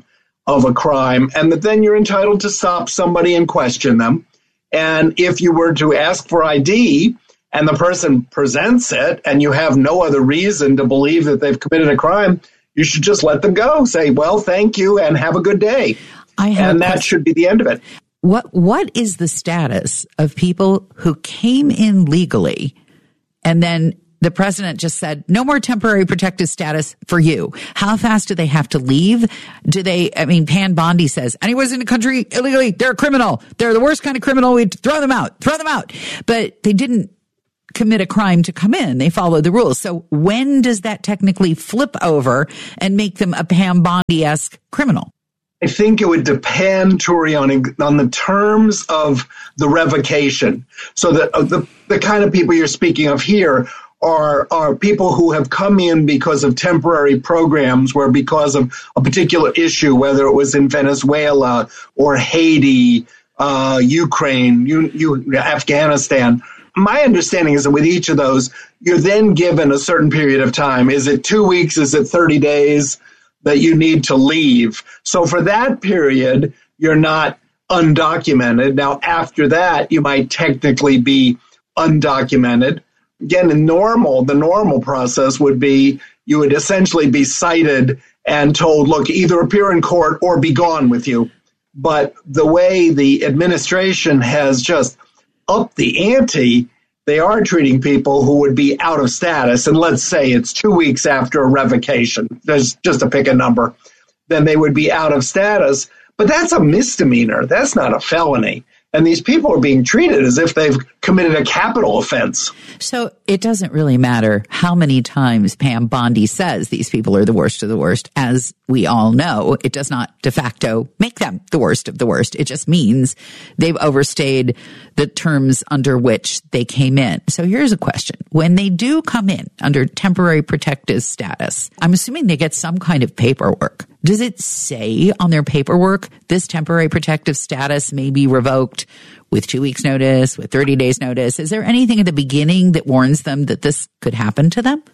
of a crime, and that then you're entitled to stop somebody and question them. And if you were to ask for I D and the person presents it and you have no other reason to believe that they've committed a crime, you should just let them go. Say, well, thank you and have a good day. I have and that should be the end of it. What What is the status of people who came in legally and then the president just said, no more temporary protective status for you? How fast do they have to leave? Do they, I mean, Pam Bondi says, anyone's in the country illegally, they're a criminal. They're the worst kind of criminal. We'd throw them out, throw them out. But they didn't commit a crime to come in. They followed the rules. So when does that technically flip over and make them a Pam Bondi-esque criminal? I think it would depend, Turi, on, on the terms of the revocation. So the, uh, the the kind of people you're speaking of here are are people who have come in because of temporary programs, where because of a particular issue, whether it was in Venezuela or Haiti, uh, Ukraine, you, you, Afghanistan. My understanding is that with each of those, you're then given a certain period of time. Is it two weeks? Is it thirty days that you need to leave? So for that period, you're not undocumented. Now, after that, you might technically be undocumented. Again, in normal, the normal process would be you would essentially be cited and told, look, either appear in court or be gone with you. But the way the administration has just upped the ante, they are treating people who would be out of status, and let's say it's two weeks after a revocation, there's just to pick a number, then they would be out of status. But that's a misdemeanor. That's not a felony. And these people are being treated as if they've committed a capital offense. So it doesn't really matter how many times Pam Bondi says these people are the worst of the worst. As we all know, it does not de facto make them the worst of the worst. It just means they've overstayed the terms under which they came in. So here's a question. When they do come in under temporary protective status, I'm assuming they get some kind of paperwork. Does it say on their paperwork, this temporary protective status may be revoked with two weeks notice, with thirty days notice? Is there anything at the beginning that warns them that this could happen to them?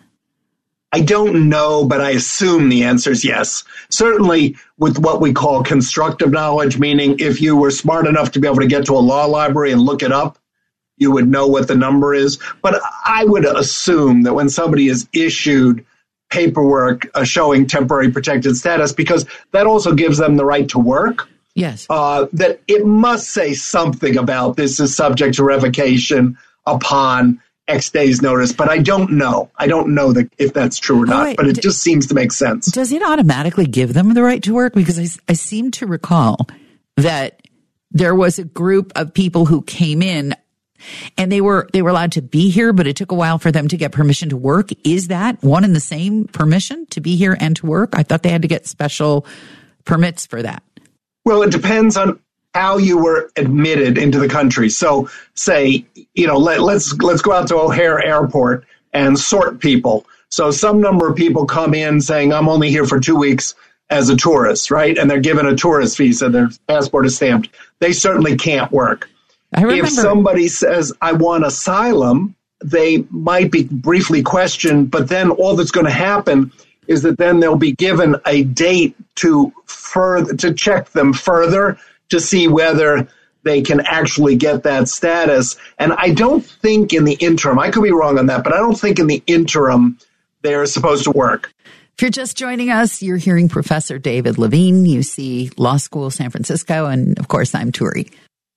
I don't know, but I assume the answer is yes. Certainly with what we call constructive knowledge, meaning if you were smart enough to be able to get to a law library and look it up, you would know what the number is. But I would assume that when somebody is issued paperwork uh, showing temporary protected status, because that also gives them the right to work. Yes. Uh, that it must say something about this is subject to revocation upon X days notice, but I don't know. I don't know that if that's true or not, right. But it D- just seems to make sense. Does it automatically give them the right to work? Because I, I seem to recall that there was a group of people who came in and they were they were allowed to be here, but it took a while for them to get permission to work. Is that one and the same permission to be here and to work? I thought they had to get special permits for that. Well, it depends on how you were admitted into the country. So say, you know, let, let's let's go out to O'Hare Airport and sort people. So some number of people come in saying, I'm only here for two weeks as a tourist, right? And they're given a tourist visa, their passport is stamped. They certainly can't work. I remember. If somebody says, I want asylum, they might be briefly questioned, but then all that's going to happen is that then they'll be given a date to further to check them further to see whether they can actually get that status. And I don't think in the interim, I could be wrong on that, but I don't think in the interim they're supposed to work. If you're just joining us, you're hearing Professor David Levine, U C Law School, San Francisco, and of course, I'm Turi.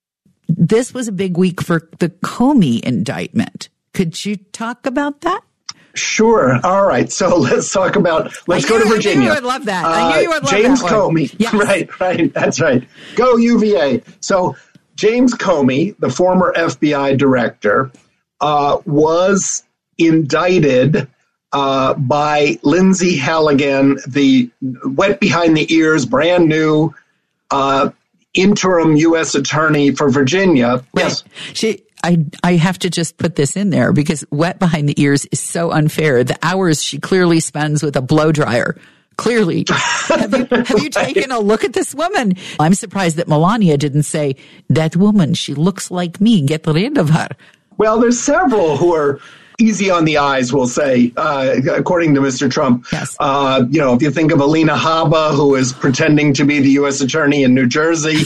This was a big week for the Comey indictment. Could you talk about that? Sure. All right. So let's talk about, let's knew, go to Virginia. I knew you would love that. Uh, I knew you would love James that Comey. Yes. Right, right. That's right. Go U V A. So James Comey, the former F B I director, uh, was indicted uh, by Lindsay Halligan, the wet behind the ears, brand new uh, interim U S attorney for Virginia. Right. Yes. She, I, I have to just put this in there because wet behind the ears is so unfair. The hours she clearly spends with a blow dryer. Clearly. Have you, have you taken a look at this woman? I'm surprised that Melania didn't say, that woman, she looks like me. Get rid of her. Well, there's several who are easy on the eyes, we'll say, uh, according to Mister Trump. Yes. Uh, you know, if you think of Alina Habba, who is pretending to be the U S attorney in New Jersey,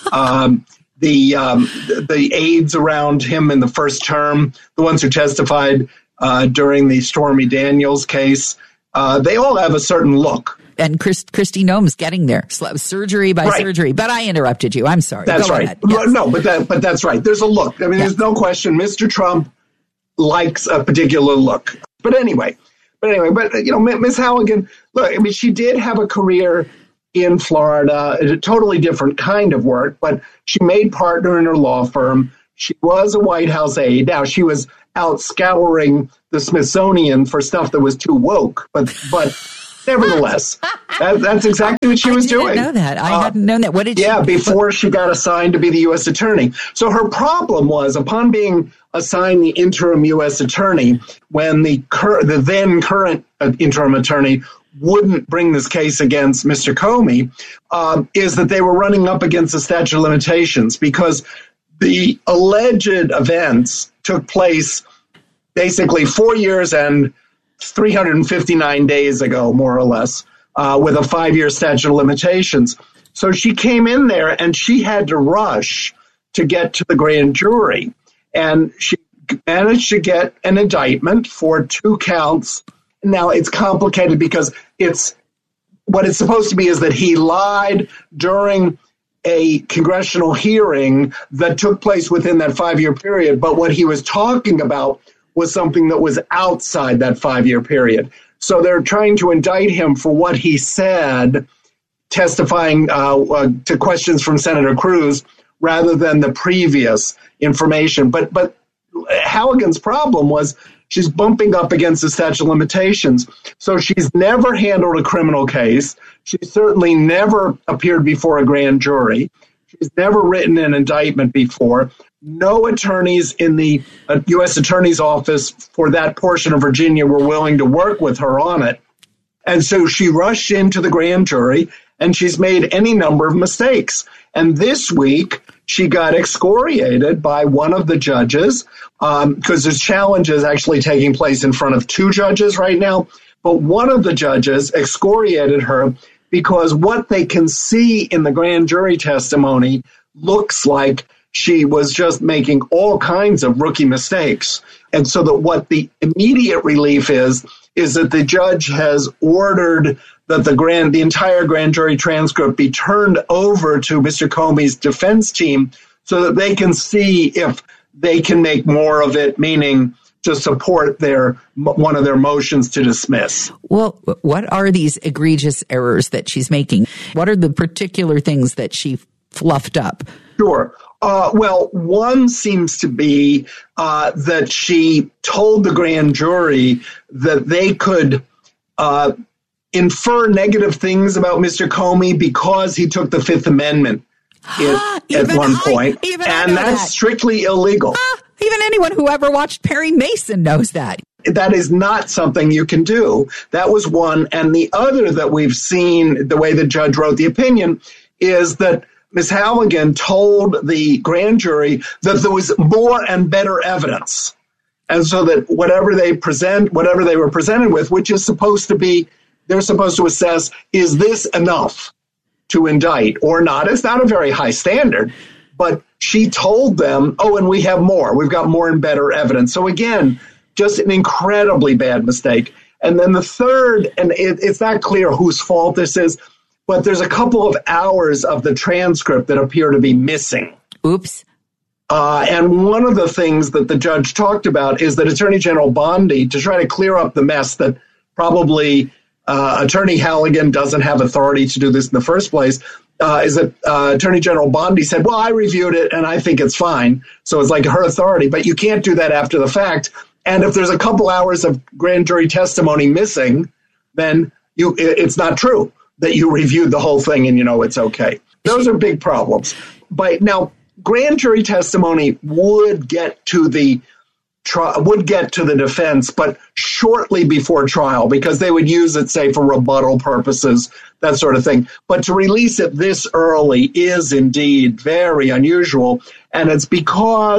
um, the um, the aides around him in the first term, the ones who testified uh, during the Stormy Daniels case, uh, they all have a certain look. And Chris, Kristi Noem's getting there, surgery by right. surgery. But I interrupted you. I'm sorry. That's Go right. ahead. Yes. No, but that, but that's right. There's a look. I mean, yes. there's no question. Mister Trump likes a particular look. But anyway, but anyway, but you know, Miz Halligan, look, I mean, she did have a career in Florida, a totally different kind of work, but she made partner in her law firm. She was a White House aide. Now, she was out scouring the Smithsonian for stuff that was too woke, but but nevertheless, that, that's exactly what she I was didn't doing. know that. I uh, hadn't known that. What did yeah, she Yeah, before she got assigned to be the U S attorney. So her problem was, upon being assigned the interim U S attorney, when the cur- the then current uh, interim attorney wouldn't bring this case against Mister Comey, uh, is that they were running up against the statute of limitations because the alleged events took place basically four years and three hundred fifty-nine days ago, more or less, uh, with a five-year statute of limitations. So she came in there and she had to rush to get to the grand jury. And she managed to get an indictment for two counts. Now, it's complicated because it's what it's supposed to be is that he lied during a congressional hearing that took place within that five-year period. But what he was talking about was something that was outside that five-year period. So they're trying to indict him for what he said, testifying uh, uh, to questions from Senator Cruz, rather than the previous information. But but Halligan's problem was she's bumping up against the statute of limitations. So she's never handled a criminal case. She's certainly never appeared before a grand jury. She's never written an indictment before. No attorneys in the uh, U S Attorney's Office for that portion of Virginia were willing to work with her on it. And so she rushed into the grand jury, and she's made any number of mistakes. And this week, she got excoriated by one of the judges, because um, there's challenges actually taking place in front of two judges right now. But one of the judges excoriated her because what they can see in the grand jury testimony looks like she was just making all kinds of rookie mistakes. And so that what the immediate relief is, is that the judge has ordered that the grand, the entire grand jury transcript be turned over to Mister Comey's defense team so that they can see if they can make more of it, meaning to support their one of their motions to dismiss. Well, what are these egregious errors that she's making? What are the particular things that she fluffed up? Sure. Uh, well, one seems to be uh, that she told the grand jury that they could uh, infer negative things about Mister Comey because he took the Fifth Amendment at, at one I, point, and that's that. strictly illegal. Ah, even anyone who ever watched Perry Mason knows that. That is not something you can do. That was one. And the other that we've seen, the way the judge wrote the opinion, is that Miz Halligan told the grand jury that there was more and better evidence. And so that whatever they present, whatever they were presented with, which is supposed to be, they're supposed to assess, is this enough to indict or not? It's not a very high standard, but she told them, oh, and we have more. We've got more and better evidence. So again, just an incredibly bad mistake. And then the third, and it, it's not clear whose fault this is, but there's a couple of hours of the transcript that appear to be missing. Oops. Uh, and one of the things that the judge talked about is that Attorney General Bondi, to try to clear up the mess that probably uh, Attorney Halligan doesn't have authority to do this in the first place, uh, is that uh, Attorney General Bondi said, well, I reviewed it and I think it's fine. So it's like her authority, but you can't do that after the fact. And if there's a couple hours of grand jury testimony missing, then you it, it's not true that you reviewed the whole thing and you know it's okay. Those are big problems. But now, grand jury testimony would get to the tri- would get to the defense, but shortly before trial, because they would use it, say, for rebuttal purposes, that sort of thing. But to release it this early is indeed very unusual, and it's because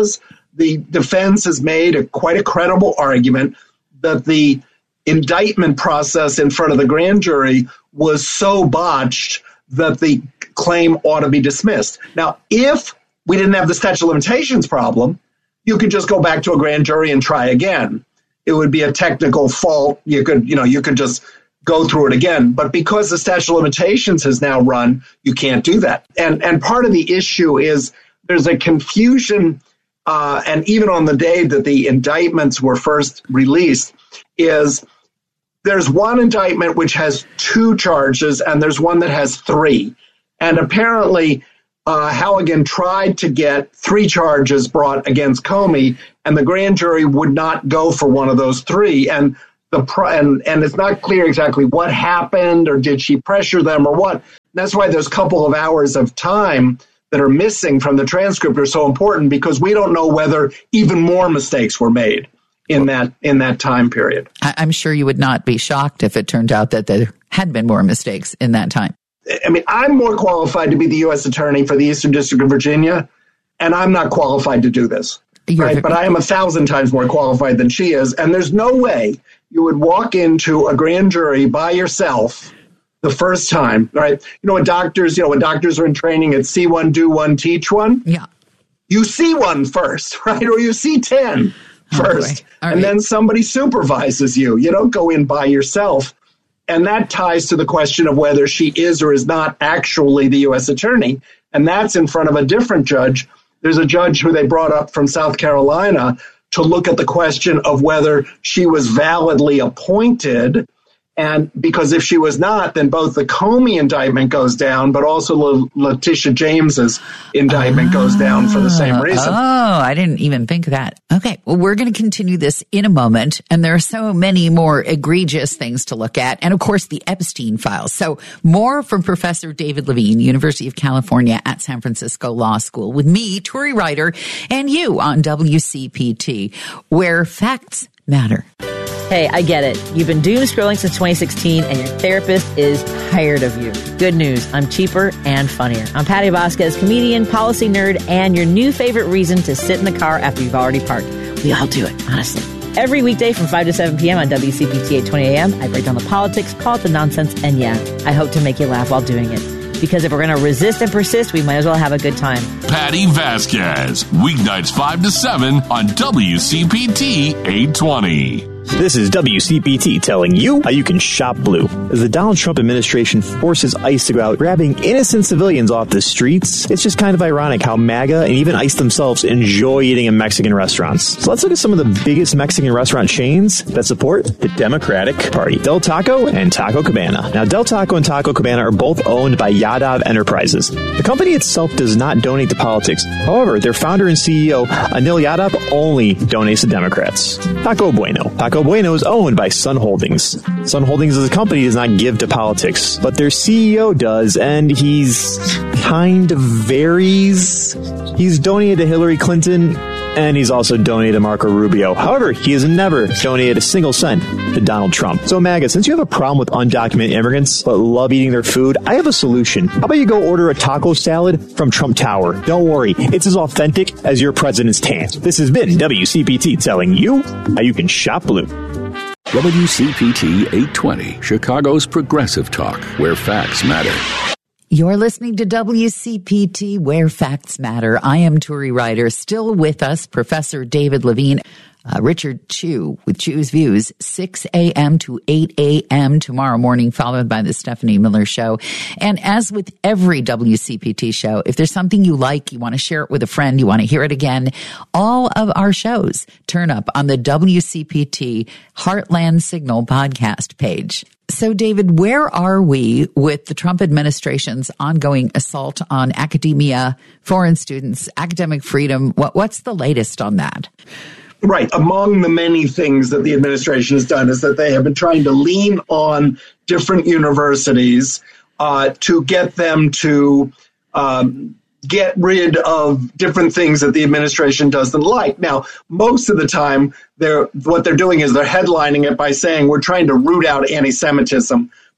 the defense has made a quite a credible argument that the indictment process in front of the grand jury was so botched that the claim ought to be dismissed. Now, if we didn't have the statute of limitations problem, you could just go back to a grand jury and try again. It would be a technical fault. You could, you know, you could just go through it again. But because the statute of limitations has now run, you can't do that. And and part of the issue is there's a confusion, uh, and even on the day that the indictments were first released, is there's one indictment which has two charges, and there's one that has three. And apparently, uh, Halligan tried to get three charges brought against Comey, and the grand jury would not go for one of those three. And the pro- and, and it's not clear exactly what happened, or did she pressure them, or what. That's why those couple of hours of time that are missing from the transcript are so important, because we don't know whether even more mistakes were made in that in that time period. I'm sure you would not be shocked if it turned out that there had been more mistakes in that time. I mean, I'm more qualified to be the U S attorney for the Eastern District of Virginia, and I'm not qualified to do this. Right? But I am a thousand times more qualified than she is, and there's no way you would walk into a grand jury by yourself the first time, right? You know, when doctors, you know, when doctors are in training, it's see one, do one, teach one. Yeah. You see one first, right? Or you see ten first, oh, and right. then somebody supervises you. You don't go in by yourself. And that ties to the question of whether she is or is not actually the U S attorney. And that's in front of a different judge. There's a judge who they brought up from South Carolina to look at the question of whether she was validly appointed. And because if she was not, then both the Comey indictment goes down, but also La- Letitia James's indictment oh, goes down for the same reason. Oh, I didn't even think of that. Okay, well, we're going to continue this in a moment, and there are so many more egregious things to look at, and of course, the Epstein files. So more from Professor David Levine, University of California at San Francisco Law School, with me, Turi Ryder, and you on W C P T, where facts matter. Hey, I get it. You've been doom scrolling since twenty sixteen and your therapist is tired of you. Good news. I'm cheaper and funnier. I'm Patty Vasquez, comedian, policy nerd, and your new favorite reason to sit in the car after you've already parked. We all do it, honestly. Every weekday from five to seven p.m. on W C P T eight twenty a.m., I break down the politics, call it the nonsense, and yeah, I hope to make you laugh while doing it. Because if we're going to resist and persist, we might as well have a good time. Patty Vasquez, weeknights five to seven on W C P T eight twenty. This is W C P T telling you how you can shop blue. As the Donald Trump administration forces ICE to go out grabbing innocent civilians off the streets, it's just kind of ironic how MAGA and even ICE themselves enjoy eating in Mexican restaurants. So let's look at some of the biggest Mexican restaurant chains that support the Democratic Party. Del Taco and Taco Cabana. Now, Del Taco and Taco Cabana are both owned by Yadav Enterprises. The company itself does not donate to politics. However, their founder and C E O, Anil Yadav, only donates to Democrats. Taco Bueno. Taco Bueno is owned by Sun Holdings. Sun Holdings as a company does not give to politics, but their C E O does, and he's kind of varies. He's donated to Hillary Clinton, and he's also donated to Marco Rubio. However, he has never donated a single cent to Donald Trump. So MAGA, since you have a problem with undocumented immigrants but love eating their food, I have a solution. How about you go order a taco salad from Trump Tower? Don't worry, it's as authentic as your president's tan. This has been W C P T telling you how you can shop blue. W C P T eight twenty, Chicago's Progressive Talk, where facts matter. You're listening to W C P T, where facts matter. I am Turi Ryder. Still with us, Professor David Levine. Uh, Richard Chu with Chu's Views, six a.m. to eight a.m. tomorrow morning, followed by the Stephanie Miller Show. And as with every W C P T show, if there's something you like, you want to share it with a friend, you want to hear it again, all of our shows turn up on the W C P T Heartland Signal podcast page. So, David, where are we with the Trump administration's ongoing assault on academia, foreign students, academic freedom? What, what's the latest on that? Right. Among the many things that the administration has done is that they have been trying to lean on different universities uh, to get them to um, get rid of different things that the administration doesn't like. Now, most of the time, they're what they're doing is they're headlining it by saying we're trying to root out anti-Semitism.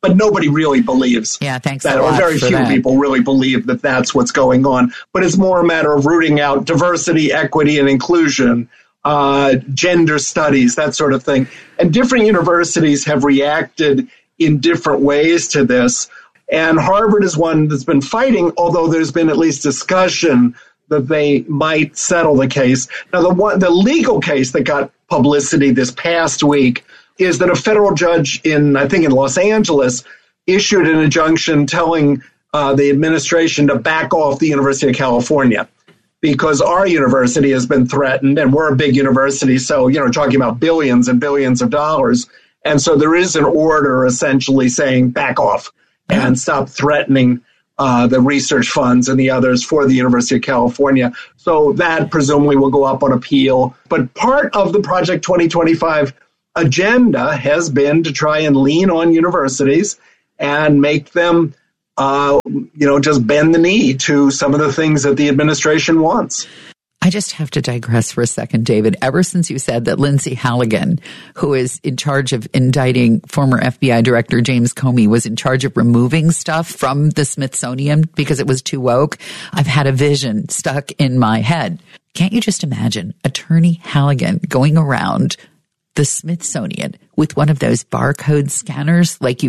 but nobody really believes yeah, thanks that, a lot or very for few that. people really believe that that's what's going on. But it's more a matter of rooting out diversity, equity, and inclusion, uh, gender studies, that sort of thing. And different universities have reacted in different ways to this. And Harvard is one that's been fighting, although there's been at least discussion that they might settle the case. Now, the one, the legal case that got publicity this past week is that a federal judge in, I think in Los Angeles, issued an injunction telling uh, the administration to back off the University of California because our university has been threatened, and we're a big university, so, you know, talking about billions and billions of dollars. And so there is an order essentially saying back off and stop threatening uh, the research funds and the others for the University of California. So that presumably will go up on appeal. But part of the Project twenty twenty-five agenda has been to try and lean on universities and make them, uh, you know, just bend the knee to some of the things that the administration wants. I just have to digress for a second, David. Ever since you said that Lindsay Halligan, who is in charge of indicting former F B I Director James Comey, was in charge of removing stuff from the Smithsonian because it was too woke, I've had a vision stuck in my head. Can't you just imagine Attorney Halligan going around the Smithsonian with one of those barcode scanners like you